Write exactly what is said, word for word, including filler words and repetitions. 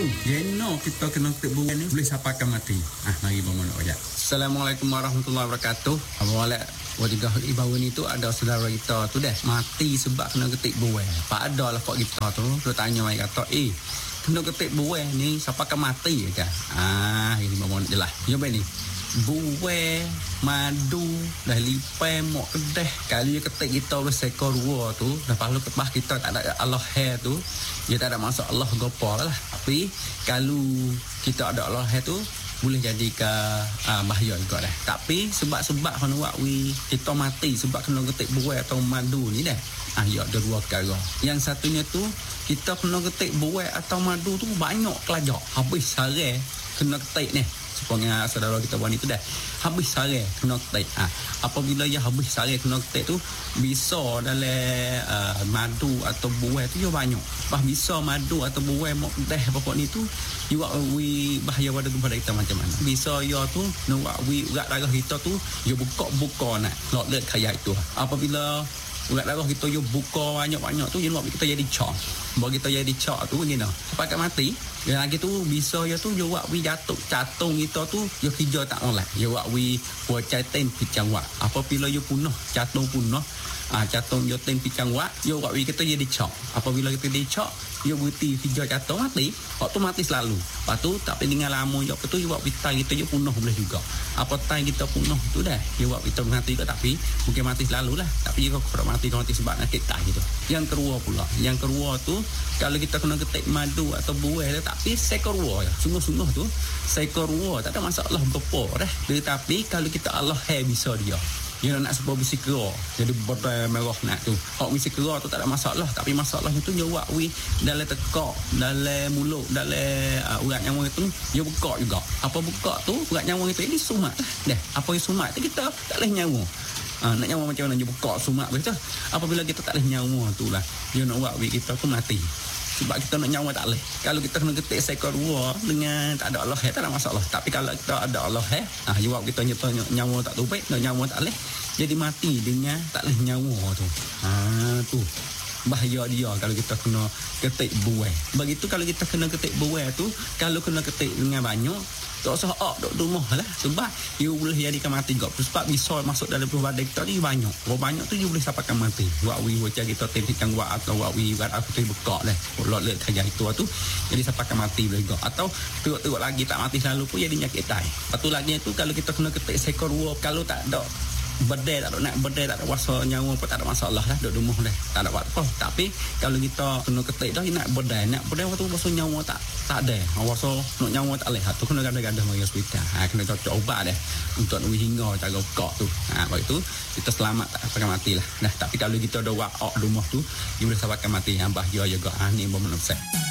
tu. Geno kita kena ketik buai ni boleh sapakan mati. Ah, mari bangun ayat. Assalamualaikum warahmatullahi wabarakatuh. Awalnya wajah ibawan itu ada saudara kita tu dah mati sebab kena ketik buai. Pak ada lah pak kita tu. Dia tanya mai kata, "Eh, kena ketik buai ni sapakan mati ke?" Ah, ini bangun jelas. Yo ni. Buai, madu, dah lipai, mok kedeh. Kali ketik kita bersekor dua tu, dah pahala kebah kita tak ada Allah hair tu, dia tak ada masuk Allah gopa lah. Tapi kalau kita ada Allah hair tu, boleh jadi ke uh, bahaya juga dah. Tapi sebab-sebab kena buat we kita mati sebab kena ketik buai atau madu ni dah. Ah, ya ada dua perkara. Yang satunya tu kita kena ketik buai atau madu tu banyak kelajak. Habis sehari kena ketik ni. Supaya saudara kita buat itu dah habis sehari kena ketik. Ah, apabila ya habis sehari kena ketik tu bisa dalam uh, madu atau buai tu yo banyak. Pas bisa madu atau buai mok teh pokok ni tu you buat we bahaya pada kepada kita macam mana. Bisa ya tu nak buat we urat darah kita tu yo buka-buka nak lot let kaya itu. Apabila urat darah kita yo buka banyak-banyak tu you buat kita jadi cok. Bagi kita jadi cok tu begini. Sampai mati. Yang lagi tu bisa ya tu yo buat we jatuh catung kita tu yo kerja tak oleh. Yo buat we buat caten picang wak. Apabila yo punah catung punah ah catung yo ten picang wak yo buat we kita jadi cok. Apabila kita jadi cok yo berhenti kerja catung mati. Waktu mati selalu. Lepas tu tak peninggal lama yo tu yo buat kita kita yo punah boleh juga. Apa time kita punah tu dah yo buat kita mati ke tapi mungkin mati selalu lah. Tapi yo kalau mati kalau mati sebab nak kita gitu. Yang kedua pula, yang kedua tu kalau kita kena ketik madu atau buai dah tapi sekor wa ya. Sungguh-sungguh tu sekor wa tak ada masalah berapa dah. Tetapi kalau kita Allah hai bisa dia. Dia nak sebab bisi kera. Jadi botol merah nak tu. Hak bisi kera tu tak ada masalah tapi masalahnya tu dia buat we dalam tekak, dalam mulut, dalam uh, urat nyamuk itu dia buka juga. Apa buka tu urat nyamuk itu ini sumat dah. Apa yang sumat tu kita tak boleh nyawa. Ha, nak nyawa macam mana dia buka sumat begitu. Apabila kita tak boleh nyawa tu lah dia nak buat we kita tu mati. Sebab kita nak nyawa tak boleh. Kalau kita kena ketik sekor dua dengan tak ada Allah tak ada masalah. Tapi kalau kita ada Allah ah jawab kita nyata nyawa tak tupik, nyawa tak boleh. Jadi mati dengan tak boleh nyawa tu. Ha tu. Bahaya dia kalau kita kena ketik buai. Begitu kalau kita kena ketik buai tu, kalau kena ketik dengan banyak, tak usah ok duk rumah lah. Sebab you boleh jadikan mati juga. Sebab bisa masuk dalam tubuh badan kita ni banyak. Kalau banyak tu you boleh sapakan mati. Buat we wajah kita tempikkan buat atau buat we buat aku tu buka lah. Lot let kaya itu tu jadi sapakan mati boleh juga. Atau teruk-teruk lagi tak mati selalu pun jadi nyakit tai. Lepas lagi tu kalau kita kena ketik sekor dua kalau tak ada berdeh tak ada nak berdeh tak ada wasa nyawa pun tak ada masalah lah duduk rumah dah tak ada apa tapi kalau kita kena ketik dah nak berdeh nak berdeh waktu wasa nyawa tak tak ada wasa nak nyawa tak lihat tu kena ganda-ganda mari hospital ha, kena cocok ubat dah untuk nunggu hingga cara kok tu ha, lepas tu kita selamat tak pakai mati lah nah tapi kalau kita ada wak rumah tu dia boleh sabarkan mati ha, bahaya juga ha, ni bomba nafsu